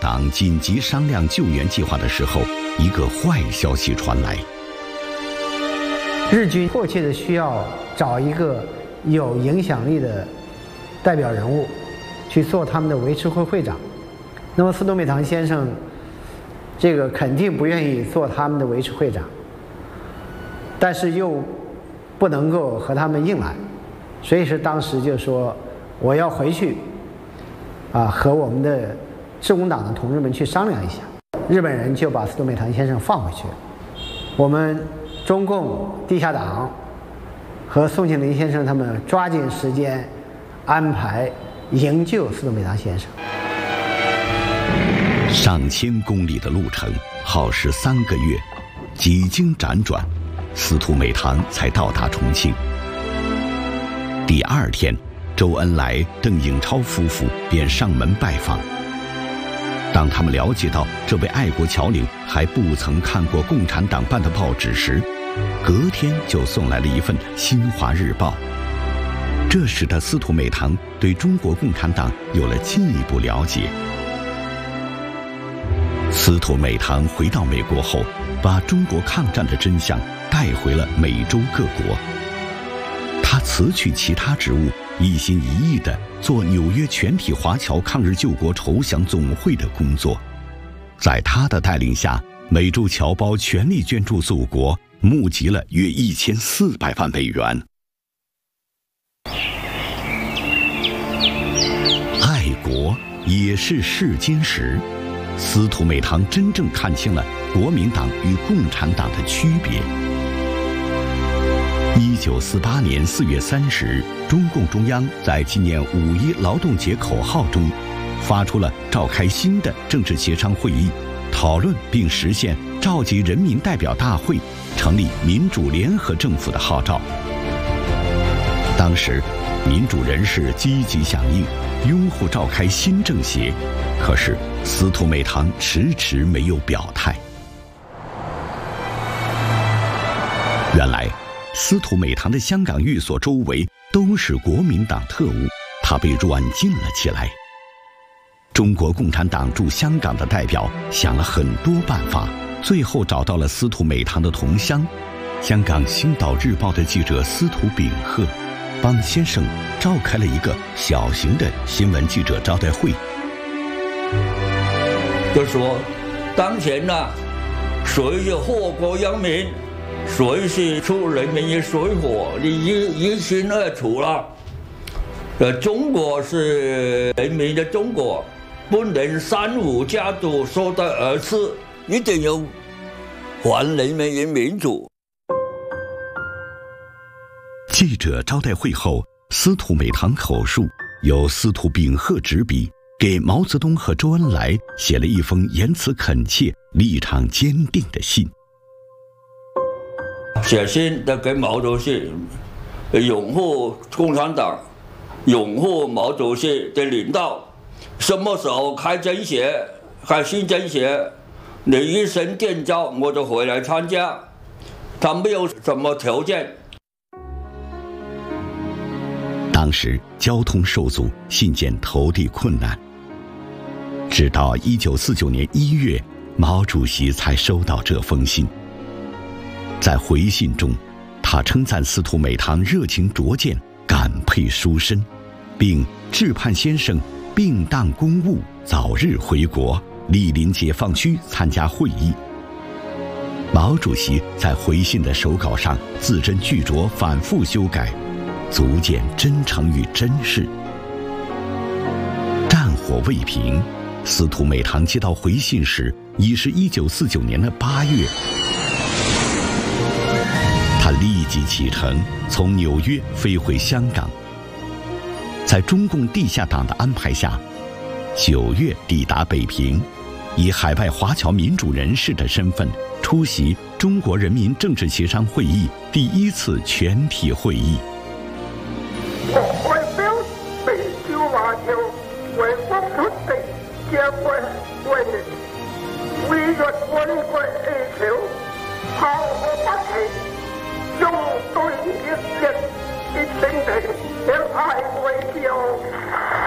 党紧急商量救援计划的时候，一个坏消息传来。 日军迫切的需要找一个有影响力的代表人物去做他们的维持会会长。那么司徒美堂先生这个肯定不愿意做他们的维持会长，但是又不能够和他们硬来，所以是当时就说我要回去和我们的致公党的同志们去商量一下。日本人就把司徒美堂先生放回去了。我们中共地下党和宋庆龄先生他们抓紧时间安排营救司徒美堂先生。 上千公里的路程耗时3个月，几经辗转，司徒美堂才到达重庆。第2天，周恩来、邓颖超夫妇便上门拜访。当他们了解到这位爱国侨领还不曾看过共产党办的报纸时，隔天就送来了一份《新华日报》。这使得司徒美堂对中国共产党有了进一步了解。司徒美堂回到美国后，把中国抗战的真相带回了美洲各国。他辞去其他职务，一心一意地做纽约全体华侨抗日救国筹饷总会的工作。在他的带领下，美洲侨胞全力捐助祖国，募集了约1400万美元。爱国也是试金石。司徒美堂真正看清了国民党与共产党的区别。1948年4月30日，中共中央在纪念5·1劳动节口号中，发出了召开新的政治协商会议，讨论并实现召集人民代表大会，成立民主联合政府的号召。当时，民主人士积极响应，拥护召开新政协。可是司徒美堂迟迟没有表态。原来司徒美堂的香港寓所周围都是国民党特务，他被软禁了起来。中国共产党驻香港的代表想了很多办法，最后找到了司徒美堂的同乡，香港《星岛日报》的记者司徒秉赫，帮先生召开了一个小型的新闻记者招待会。 就说当前呢，谁是祸国殃民，谁是出人民的水火，你一清二楚了。中国是人民的中国，不能3、5家族说的而次，一定要还人民的民主。 记者招待会后，司徒美堂口述，由司徒秉赫执笔，给毛泽东和周恩来写了一封言辞恳切、立场坚定的信。 写信的给毛主席，拥护共产党，拥护毛主席的领导。什么时候开政协、开新政协，你一声电召我就回来参加。他没有什么条件。 当时交通受阻，信件投递困难。直到1949年1月，毛主席才收到这封信。在回信中，他称赞司徒美堂热情卓见，感佩殊深，并致盼先生并当公务，早日回国，莅临解放区参加会议。毛主席在回信的手稿上字斟句酌，反复修改，足见真诚与真实。战火未平，司徒美堂接到回信时，已是1949年的8月。他立即启程，从纽约飞回香港。在中共地下党的安排下，9月抵达北平，以海外华侨民主人士的身份出席中国人民政治协商会议第1次全体会议。 我代表北京華僑為國土地將會為為咗軍國哀求，炮火不起，用對一人一生命相愛為救。